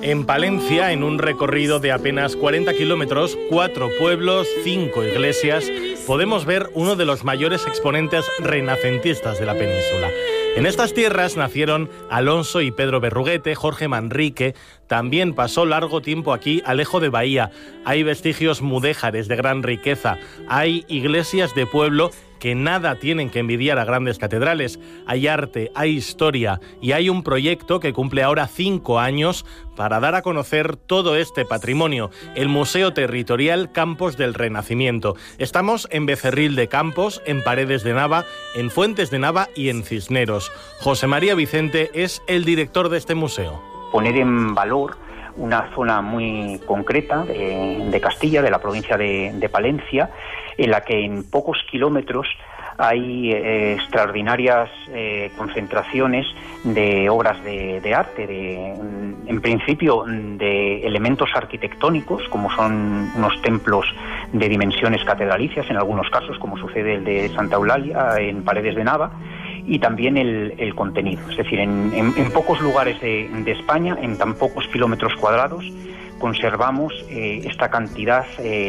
En Palencia, en un recorrido de apenas 40 kilómetros, 4 pueblos, 5 iglesias, podemos ver uno de los mayores exponentes renacentistas de la península. En estas tierras nacieron Alonso y Pedro Berruguete, Jorge Manrique. También pasó largo tiempo aquí Alejo de Bahía. Hay vestigios mudéjares de gran riqueza. Hay iglesias de pueblo que nada tienen que envidiar a grandes catedrales. Hay arte, hay historia y hay un proyecto que cumple ahora 5 años para dar a conocer todo este patrimonio, el Museo Territorial Campos del Renacimiento. Estamos en Becerril de Campos, en Paredes de Nava, en Fuentes de Nava y en Cisneros. José María Vicente es el director de este museo. Poner en valor una zona muy concreta de Castilla, de la provincia de Palencia, en la que en pocos kilómetros hay extraordinarias concentraciones de obras de arte, en principio de elementos arquitectónicos, como son unos templos de dimensiones catedralicias, en algunos casos, como sucede el de Santa Eulalia, en Paredes de Nava, y también el contenido. Es decir, en pocos lugares de España, en tan pocos kilómetros cuadrados, conservamos esta cantidad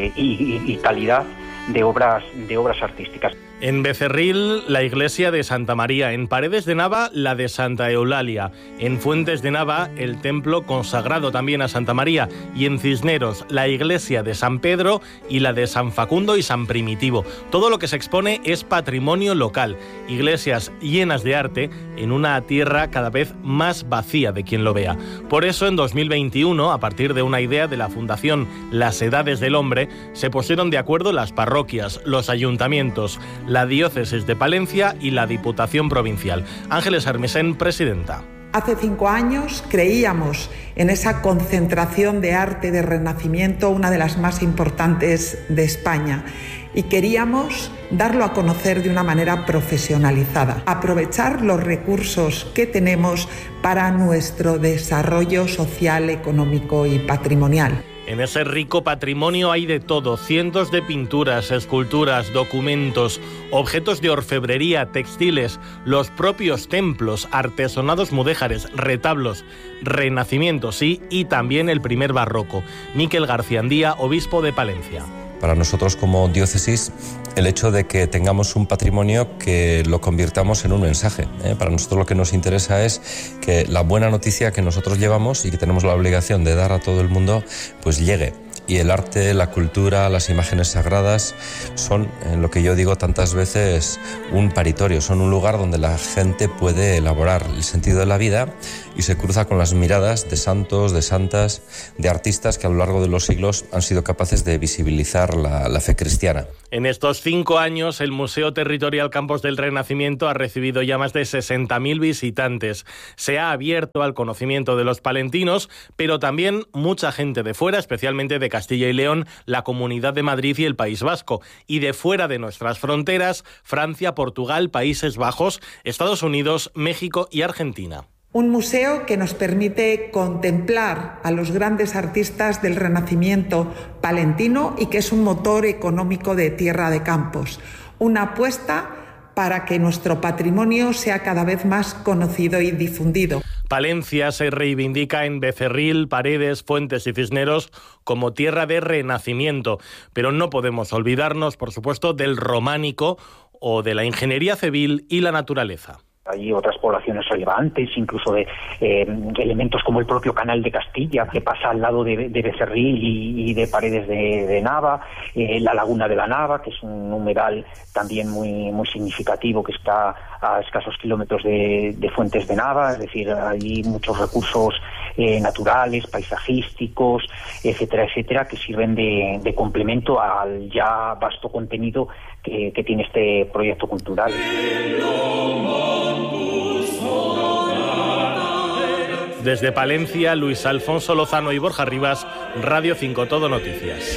y calidad de obras artísticas. En Becerril, la iglesia de Santa María. En Paredes de Nava, la de Santa Eulalia. En Fuentes de Nava, el templo consagrado también a Santa María. Y en Cisneros, la iglesia de San Pedro y la de San Facundo y San Primitivo. Todo lo que se expone es patrimonio local. Iglesias llenas de arte en una tierra cada vez más vacía de quien lo vea. Por eso, en 2021, a partir de una idea de la Fundación Las Edades del Hombre, se pusieron de acuerdo las parroquias, los ayuntamientos, la Diócesis de Palencia y la Diputación Provincial. Ángeles Armisen, presidenta. Hace 5 años creíamos en esa concentración de arte de Renacimiento, una de las más importantes de España, y queríamos darlo a conocer de una manera profesionalizada, aprovechar los recursos que tenemos para nuestro desarrollo social, económico y patrimonial. En ese rico patrimonio hay de todo, cientos de pinturas, esculturas, documentos, objetos de orfebrería, textiles, los propios templos, artesonados mudéjares, retablos, renacimiento, sí, y también el primer barroco. Miquel García Andía, obispo de Palencia. Para nosotros como diócesis, el hecho de que tengamos un patrimonio que lo convirtamos en un mensaje. Para nosotros lo que nos interesa es que la buena noticia que nosotros llevamos y que tenemos la obligación de dar a todo el mundo, pues llegue. Y el arte, la cultura, las imágenes sagradas son, en lo que yo digo tantas veces, un paritorio, son un lugar donde la gente puede elaborar el sentido de la vida y se cruza con las miradas de santos, de santas, de artistas que a lo largo de los siglos han sido capaces de visibilizar la fe cristiana. En estos 5 años, el Museo Territorial Campos del Renacimiento ha recibido ya más de 60.000 visitantes. Se ha abierto al conocimiento de los palentinos, pero también mucha gente de fuera, especialmente de Castilla y León, la Comunidad de Madrid y el País Vasco. Y de fuera de nuestras fronteras, Francia, Portugal, Países Bajos, Estados Unidos, México y Argentina. Un museo que nos permite contemplar a los grandes artistas del Renacimiento palentino y que es un motor económico de Tierra de Campos. Una apuesta para que nuestro patrimonio sea cada vez más conocido y difundido. Palencia se reivindica en Becerril, Paredes, Fuentes y Cisneros como tierra de renacimiento, pero no podemos olvidarnos, por supuesto, del románico o de la ingeniería civil y la naturaleza. Hay otras poblaciones relevantes, incluso de elementos como el propio Canal de Castilla, que pasa al lado de Becerril y de Paredes de Nava, la Laguna de la Nava, que es un humedal también muy significativo, que está a escasos kilómetros de Fuentes de Nava. Es decir, hay muchos recursos naturales, paisajísticos, etcétera, etcétera, que sirven de complemento al ya vasto contenido que tiene este proyecto cultural. Desde Palencia, Luis Alfonso Lozano y Borja Rivas, Radio 5 Todo Noticias.